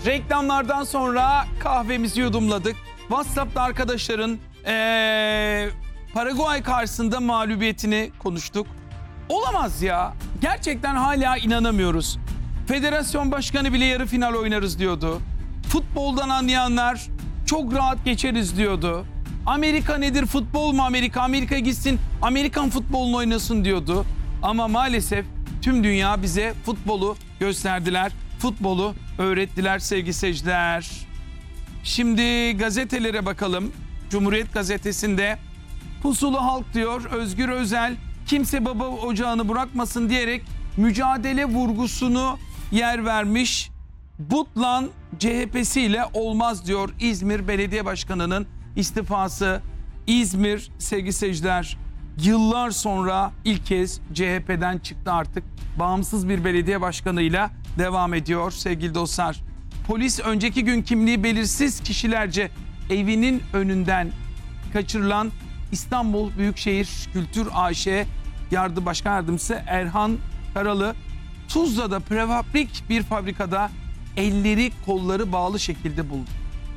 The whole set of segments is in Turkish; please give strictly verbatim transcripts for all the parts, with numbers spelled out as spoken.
Reklamlardan sonra kahvemizi yudumladık. WhatsApp'ta arkadaşların ee, Paraguay karşısında mağlubiyetini konuştuk. Olamaz ya. Gerçekten hala inanamıyoruz. Federasyon başkanı bile yarı final oynarız diyordu. Futboldan anlayanlar çok rahat geçeriz diyordu. Amerika nedir? Futbol mu Amerika? Amerika gitsin Amerikan futbolunu oynasın diyordu. Ama maalesef tüm dünya bize futbolu gösterdiler. Futbolu öğrettiler sevgili seyirciler. Şimdi gazetelere bakalım. Cumhuriyet gazetesinde Pusulu Halk diyor Özgür Özel, kimse baba ocağını bırakmasın diyerek mücadele vurgusunu yer vermiş. Butlan C H P'siyle olmaz diyor İzmir Belediye Başkanı'nın istifası. İzmir sevgili seyirciler yıllar sonra ilk kez C H P'den çıktı, artık bağımsız bir belediye başkanıyla devam ediyor sevgili dostlar. Polis önceki gün kimliği belirsiz kişilerce evinin önünden kaçırılan İstanbul Büyükşehir Kültür A Ş Yardım Başkan Yardımcısı Erhan Karalı Tuzla'da prefabrik bir fabrikada elleri kolları bağlı şekilde bulundu.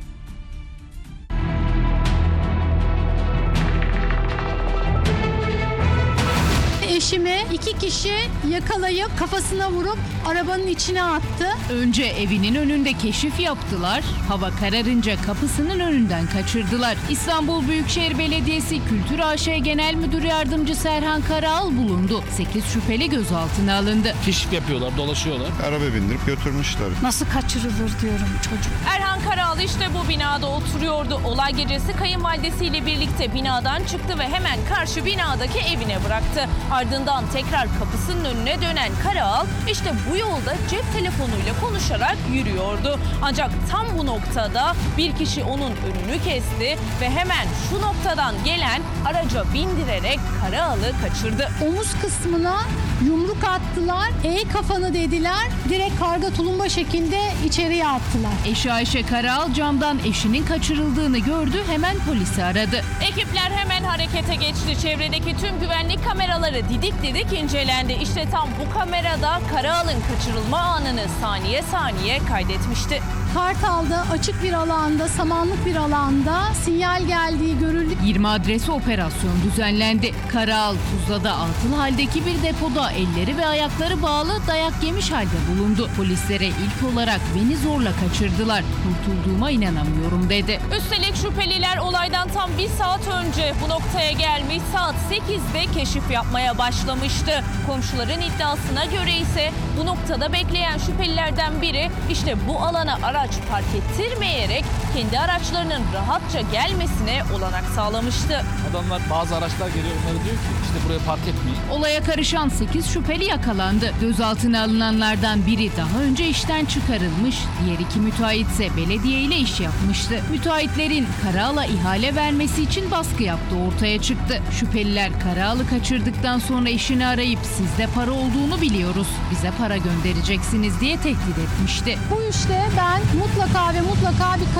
Eşimi iki kişi yakalayıp kafasına vurup arabanın içine attı. Önce evinin önünde keşif yaptılar. Hava kararınca kapısının önünden kaçırdılar. İstanbul Büyükşehir Belediyesi Kültür A Ş Genel Müdür Yardımcısı Erhan Karaal bulundu. sekiz şüpheli gözaltına alındı. Keşif yapıyorlar, dolaşıyorlar. Araba bindirip götürmüşler. Nasıl kaçırılır diyorum çocuk. Erhan Karaal işte bu binada oturuyordu. Olay gecesi kayınvalidesiyle birlikte binadan çıktı ve hemen karşı binadaki evine bıraktı. Ardından tekrar kapısının önüne dönen Karaal işte bu yolda cep telefonuyla konuşarak yürüyordu. Ancak tam bu noktada bir kişi onun önünü kesti ve hemen şu noktadan gelen araca bindirerek Karaal'ı kaçırdı. Omuz kısmına yumruk attılar. Ey kafanı dediler. Direkt karga tulumba şekilde içeriye attılar. Eşi Ayşe Karaal camdan eşinin kaçırıldığını gördü, hemen polisi aradı. Ekipler hemen harekete geçti. Çevredeki tüm güvenlik kameraları didik didik incelendi. İşte tam bu kamerada Karaal'ın kaçırılma anını saniye saniye kaydetmişti. Kartal'da açık bir alanda, samanlık bir alanda sinyal geldiği görüldü. yirmi adresi operasyon düzenlendi. Karaal Tuzla'da atıl haldeki bir depoda elleri ve ayakları bağlı dayak yemiş halde bulundu. Polislere ilk olarak beni zorla kaçırdılar. Kurtulduğuma inanamıyorum dedi. Üstelik şüpheliler olaydan tam bir saat önce bu noktaya gelmiş, saat sekizde keşif yapmaya başlamıştı. Komşuların iddiasına göre ise bu noktada bekleyen şüphelilerden biri işte bu alana araç park ettirmeyerek kendi araçlarının rahatça gelmesine olanak sağlamıştı. Adamlar, bazı araçlar geliyor, onlara diyor ki işte buraya park etmeyin. Olaya karışan sekiz şüpheli yakalandı. Gözaltına alınanlardan biri daha önce işten çıkarılmış, diğer iki müteahhit ise belediye ile iş yapmıştı. Müteahhitlerin Karaal'a ihale vermesi için baskı yaptığı ortaya çıktı. Şüpheliler Karaal'ı kaçırdıktan sonra eşini arayıp sizde para olduğunu biliyoruz, bize para göndereceksiniz diye tehdit etmişti. Bu işte ben mutlaka ve mutlaka bir